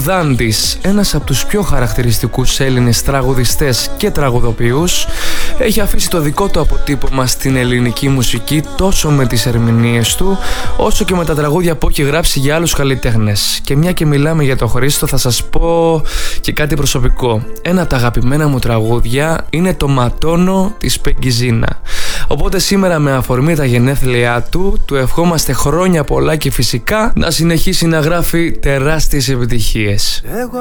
Δάντης, ένας από τους πιο χαρακτηριστικούς Έλληνες τραγουδιστές και τραγουδοποιούς, έχει αφήσει το δικό του αποτύπωμα στην ελληνική μουσική τόσο με τις ερμηνείες του, όσο και με τα τραγούδια που έχει γράψει για άλλους καλλιτέχνες. Και μια και μιλάμε για τον Χρήστο, θα σας πω και κάτι προσωπικό. Ένα από τα αγαπημένα μου τραγούδια είναι το Ματώνω της Πεγκιζίνα. Οπότε σήμερα, με αφορμή τα γενέθλιά του ευχόμαστε χρόνια πολλά και φυσικά να συνεχίσει να γράφει τεράστιες επιτυχίες.